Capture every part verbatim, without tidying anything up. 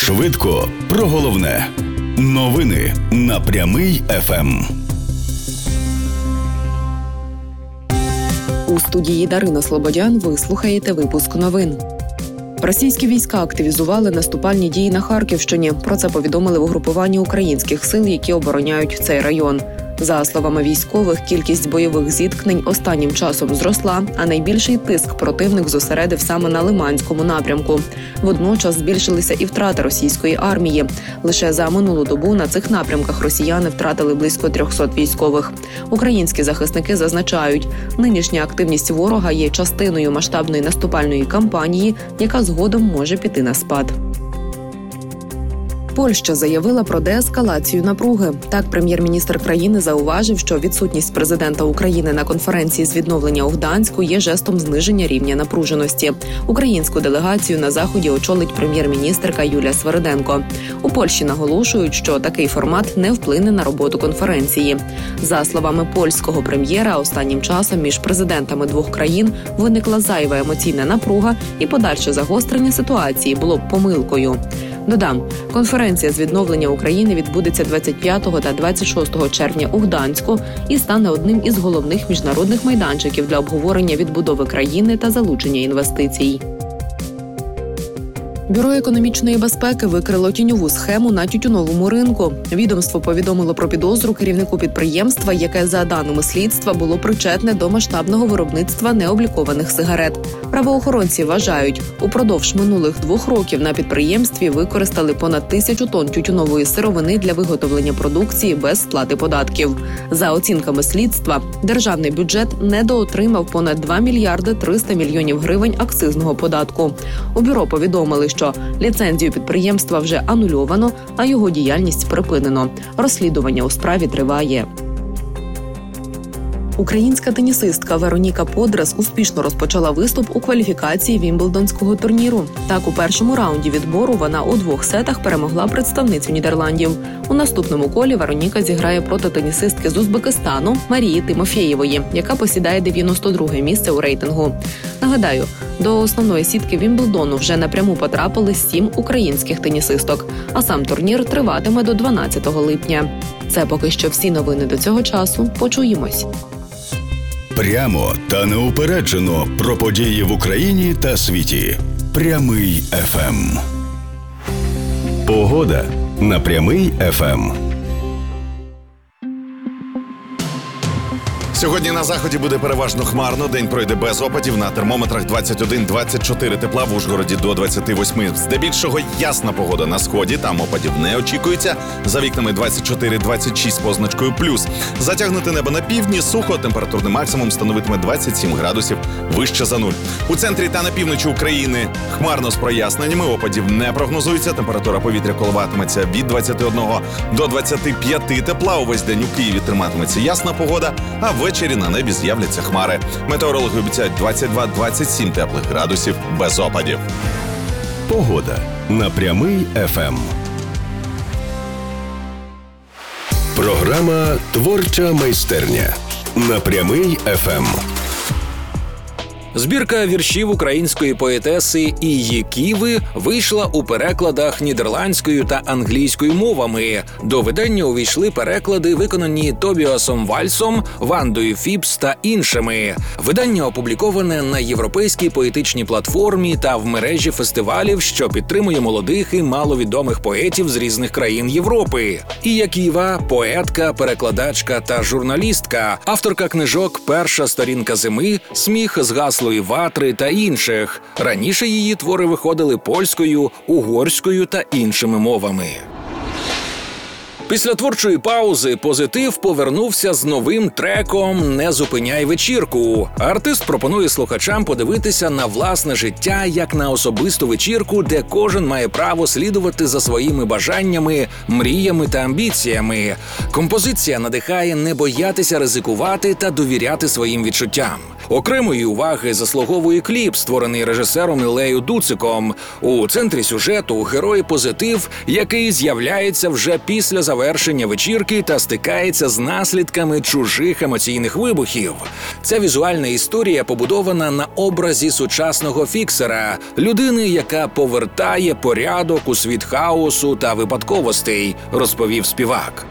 Швидко про головне. Новини на Прямий еф ем. У студії Дарина Слободян ви слухаєте випуск новин. Російські війська активізували наступальні дії на Харківщині. Про це повідомили в угрупуванні українських сил, які обороняють цей район. За словами військових, кількість бойових зіткнень останнім часом зросла, а найбільший тиск противник зосередив саме на Лиманському напрямку. Водночас збільшилися і втрати російської армії. Лише за минулу добу на цих напрямках росіяни втратили близько трьохсот військових. Українські захисники зазначають, нинішня активність ворога є частиною масштабної наступальної кампанії, яка згодом може піти на спад. Польща заявила про деескалацію напруги. Так, прем'єр-міністр країни зауважив, що відсутність президента України на конференції з відновлення у Гданську є жестом зниження рівня напруженості. Українську делегацію на Заході очолить прем'єр-міністерка Юлія Свериденко. У Польщі наголошують, що такий формат не вплине на роботу конференції. За словами польського прем'єра, останнім часом між президентами двох країн виникла зайва емоційна напруга і подальше загострення ситуації було б помилкою. Додам, конференція з відновлення України відбудеться двадцять п'ятого та двадцять шостого червня у Гданську і стане одним із головних міжнародних майданчиків для обговорення відбудови країни та залучення інвестицій. Бюро економічної безпеки викрило тіньову схему на тютюновому ринку. Відомство повідомило про підозру керівнику підприємства, яке, за даними слідства, було причетне до масштабного виробництва необлікованих сигарет. Правоохоронці вважають, упродовж минулих двох років на підприємстві використали понад тисячу тонн тютюнової сировини для виготовлення продукції без сплати податків. За оцінками слідства, державний бюджет недоотримав понад два мільярди триста мільйонів гривень акцизного податку. У бюро повідомили, що ліцензію підприємства вже анульовано, а його діяльність припинено. Розслідування у справі триває. Українська тенісистка Вероніка Подрас успішно розпочала виступ у кваліфікації Вімблдонського турніру. Так, у першому раунді відбору вона у двох сетах перемогла представницю Нідерландів. У наступному колі Вероніка зіграє проти тенісистки з Узбекистану Марії Тимофєєвої, яка посідає дев'яносто друге місце у рейтингу. Нагадаю, до основної сітки Вімблдону вже напряму потрапили сім українських тенісисток, а сам турнір триватиме до дванадцятого липня. Це поки що всі новини до цього часу. Почуємось. Прямо та неупереджено про події в Україні та світі. Прямий еф ем. Погода на Прямий еф ем. Сьогодні на заході буде переважно хмарно, день пройде без опадів, на термометрах двадцять один - двадцять чотири тепла, в Ужгороді до двадцяти восьми. Здебільшого ясна погода на сході, там опадів не очікується, за вікнами двадцять чотири - двадцять шість з позначкою плюс. Затягнуте небо на півдні, сухо, температурний максимум становитиме двадцять сім градусів вище за нуль. У центрі та на півночі України хмарно з проясненнями, опадів не прогнозується, температура повітря коливатиметься від двадцяти одного до двадцяти п'яти тепла, увесь день у Києві триматиметься ясна погода, а ввечері на небі з'являться хмари. Метеорологи обіцяють двадцять два - двадцять сім теплих градусів без опадів. Погода на Прямий еф ем. Програма «Творча майстерня» на Прямий еф ем. Збірка віршів української поетеси Ії Ківи вийшла у перекладах нідерландською та англійською мовами. До видання увійшли переклади, виконані Тобіасом Вальсом, Вандою Фіпс та іншими. Видання опубліковане на європейській поетичній платформі та в мережі фестивалів, що підтримує молодих і маловідомих поетів з різних країн Європи. Ія Ківа – поетка, перекладачка та журналістка, авторка книжок «Перша сторінка зими», «Сміх з гаслої ватри» та інших. Раніше її твори виходили польською, угорською та іншими мовами. Після творчої паузи позитив повернувся з новим треком «Не зупиняй вечірку». Артист пропонує слухачам подивитися на власне життя як на особисту вечірку, де кожен має право слідувати за своїми бажаннями, мріями та амбіціями. Композиція надихає не боятися ризикувати та довіряти своїм відчуттям. Окремої уваги заслуговує кліп, створений режисером Іллею Дуциком. У центрі сюжету герой позитив, який з'являється вже після завершення вечірки та стикається з наслідками чужих емоційних вибухів. Ця візуальна історія побудована на образі сучасного фіксера, людини, яка повертає порядок у світ хаосу та випадковостей, розповів співак.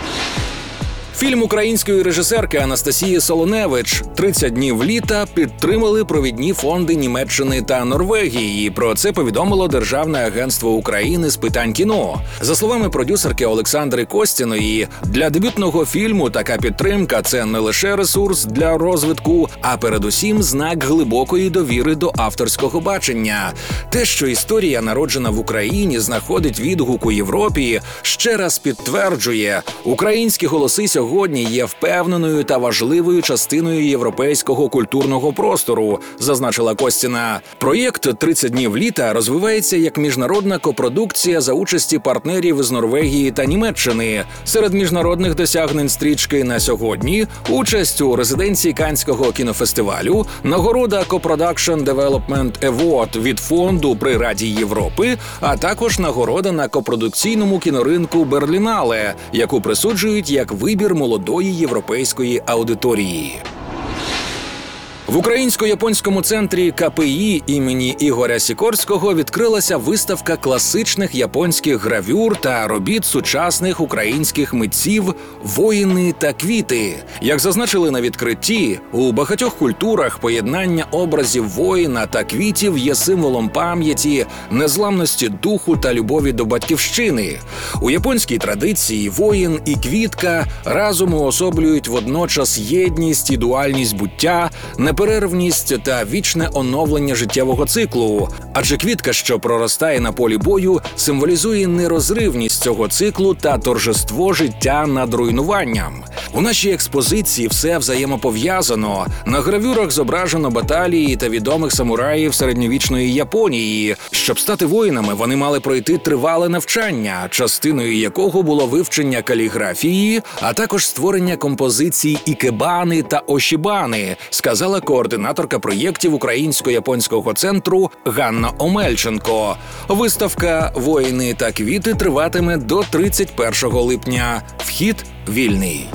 Фільм української режисерки Анастасії Солоневич «тридцять днів літа» підтримали провідні фонди Німеччини та Норвегії. Про це повідомило Державне агентство України з питань кіно. За словами продюсерки Олександри Костіної, для дебютного фільму така підтримка – це не лише ресурс для розвитку, а передусім знак глибокої довіри до авторського бачення. Те, що історія, народжена в Україні, знаходить відгук у Європі, ще раз підтверджує – українські голоси сьогодні Сьогодні є впевненою та важливою частиною європейського культурного простору, зазначила Костіна. Проєкт «тридцять днів літа» розвивається як міжнародна копродукція за участі партнерів з Норвегії та Німеччини. Серед міжнародних досягнень стрічки на сьогодні – участь у резиденції Каннського кінофестивалю, нагорода Co-Production Development Award від фонду при Раді Європи, а також нагорода на копродукційному кіноринку Берлінале, яку присуджують як вибір молодої європейської аудиторії. В Українсько-японському центрі ка пе і імені Ігоря Сікорського відкрилася виставка класичних японських гравюр та робіт сучасних українських митців «Воїни та квіти». Як зазначили на відкритті, у багатьох культурах поєднання образів воїна та квітів є символом пам'яті, незламності духу та любові до батьківщини. У японській традиції воїн і квітка разом уособлюють водночас єдність і дуальність буття, неперервність та вічне оновлення життєвого циклу. Адже квітка, що проростає на полі бою, символізує нерозривність цього циклу та торжество життя над руйнуванням. У нашій експозиції все взаємопов'язано. На гравюрах зображено баталії та відомих самураїв середньовічної Японії. Щоб стати воїнами, вони мали пройти тривале навчання, частиною якого було вивчення каліграфії, а також створення композицій ікебани та ошібани, сказала координаторка проєктів Українсько-японського центру Ганна Омельченко. Виставка «Воїни та квіти» триватиме до тридцять першого липня. Вхід вільний.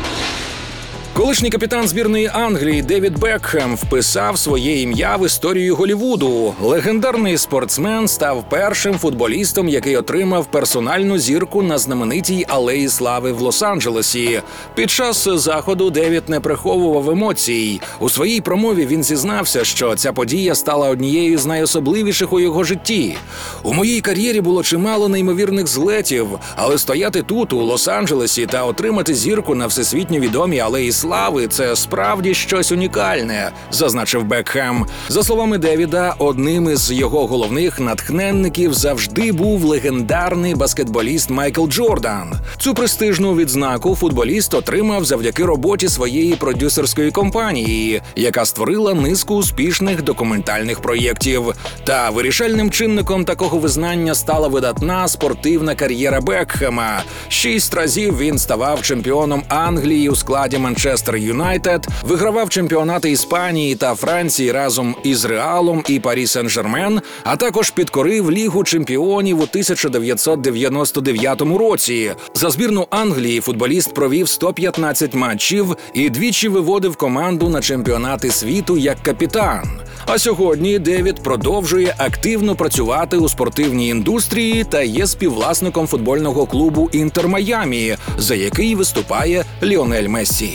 Колишній капітан збірної Англії Девід Бекхем вписав своє ім'я в історію Голлівуду. Легендарний спортсмен став першим футболістом, який отримав персональну зірку на знаменитій Алеї Слави в Лос-Анджелесі. Під час заходу Девід не приховував емоцій. У своїй промові він зізнався, що ця подія стала однією з найособливіших у його житті. «У моїй кар'єрі було чимало неймовірних злетів, але стояти тут, у Лос-Анджелесі, та отримати зірку на всесвітньо відомій Алеї Слави – це справді щось унікальне», – зазначив Бекхем. За словами Девіда, одним із його головних натхненників завжди був легендарний баскетболіст Майкл Джордан. Цю престижну відзнаку футболіст отримав завдяки роботі своєї продюсерської компанії, яка створила низку успішних документальних проєктів. Та вирішальним чинником такого визнання стала видатна спортивна кар'єра Бекхема. Шість разів він ставав чемпіоном Англії у складі Манчестер Юнайтед, вигравав чемпіонати Іспанії та Франції разом із Реалом і Парі Сен-Жермен, а також підкорив Лігу чемпіонів у тисяча дев'ятсот дев'яносто дев'ятому році. За збірну Англії футболіст провів сто п'ятнадцять матчів і двічі виводив команду на чемпіонати світу як капітан. А сьогодні Девід продовжує активно працювати у спортивній індустрії та є співвласником футбольного клубу «Інтер Майамі», за який виступає Ліонель Мессі.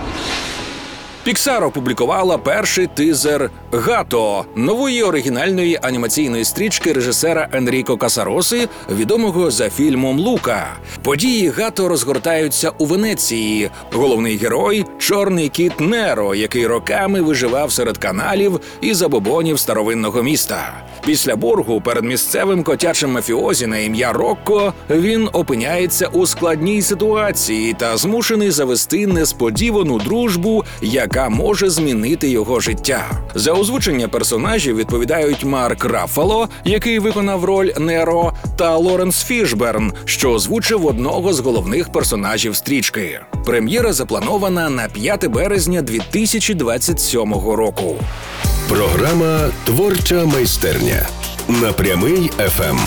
Pixar опублікувала перший тизер «Гато» – нової оригінальної анімаційної стрічки режисера Енріко Касароси, відомого за фільмом «Лука». Події «Гато» розгортаються у Венеції. Головний герой – чорний кіт Неро, який роками виживав серед каналів і забобонів старовинного міста. Після боргу перед місцевим котячим мафіозі на ім'я Рокко він опиняється у складній ситуації та змушений завести несподівану дружбу, яка може змінити його життя. За озвучення персонажів відповідають Марк Раффало, який виконав роль Неро, та Лоренс Фішберн, що озвучив одного з головних персонажів стрічки. Прем'єра запланована на п'яте березня дві тисячі двадцять сьомого року. Програма «Творча майстерня» на Прямий еф ем.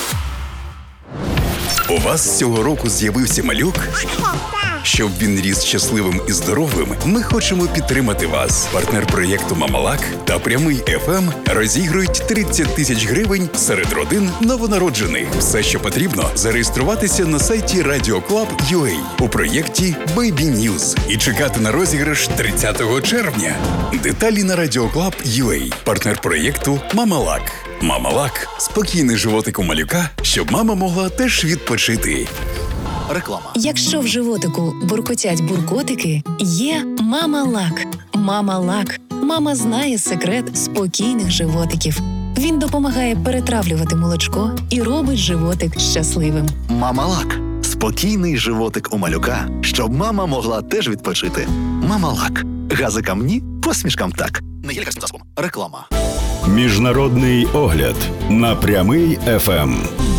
У вас цього року з'явився малюк? Щоб він ріс щасливим і здоровим, ми хочемо підтримати вас. Партнер проєкту «Мамалак» та Прямий еф ем розігрують тридцять тисяч гривень серед родин новонароджених. Все, що потрібно, зареєструватися на сайті радіо клаб крапка ю а у проєкті «Бейбі Ньюз» і чекати на розіграш тридцятого червня. Деталі на радіо клаб крапка ю а. Партнер проєкту «Мамалак». «Мамалак» – спокійний животик у малюка, щоб мама могла теж відпочити. Реклама. Якщо в животику буркотять буркотики, є Мамалак. Мамалак. Мама знає секрет спокійних животиків. Він допомагає перетравлювати молочко і робить животик щасливим. Мамалак. Спокійний животик у малюка, щоб мама могла теж відпочити. Мамалак. Газикам ні, посмішкам так. Не є лікарським засобом. Реклама. Міжнародний огляд на Прямий еф ем.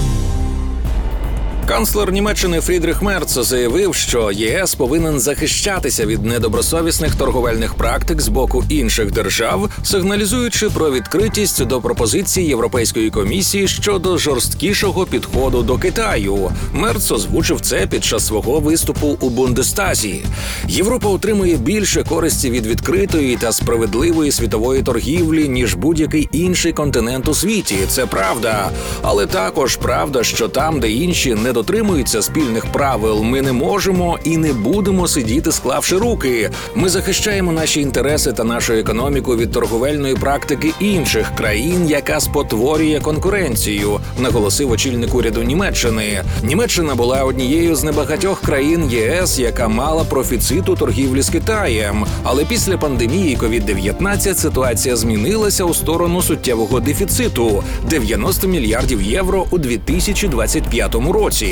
Канцлер Німеччини Фрідріх Мерц заявив, що ЄС повинен захищатися від недобросовісних торговельних практик з боку інших держав, сигналізуючи про відкритість до пропозицій Європейської комісії щодо жорсткішого підходу до Китаю. Мерц озвучив це під час свого виступу у Бундестазі. Європа отримує більше користі від відкритої та справедливої світової торгівлі, ніж будь-який інший континент у світі. Це правда. Але також правда, що там, де інші не дотримуються спільних правил, ми не можемо і не будемо сидіти, склавши руки. Ми захищаємо наші інтереси та нашу економіку від торговельної практики інших країн, яка спотворює конкуренцію, наголосив очільник уряду Німеччини. Німеччина була однією з небагатьох країн ЄС, яка мала профіцит у торгівлі з Китаєм. Але після пандемії ковід дев'ятнадцять ситуація змінилася у сторону суттєвого дефіциту – дев'яносто мільярдів євро у дві тисячі двадцять п'ятому році.